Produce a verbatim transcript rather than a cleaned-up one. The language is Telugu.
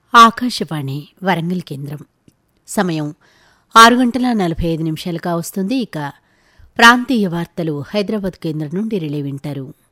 ఆకాశవాణి వరంగల్ కేంద్రం. సమయం ఆరు గంటల నలభై ఐదు నిమిషాలు కావస్తుంది. ఇక ప్రాంతీయ వార్తలు హైదరాబాద్ కేంద్రం నుండి రిలే వింటారు.